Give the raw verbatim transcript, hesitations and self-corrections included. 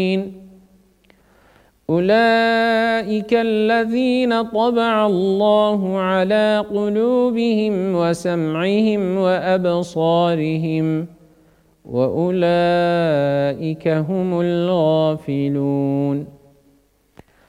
أولئك الذين طبع الله على قلوبهم وسمعهم وأبصارهم وأولئك هم الغافلون.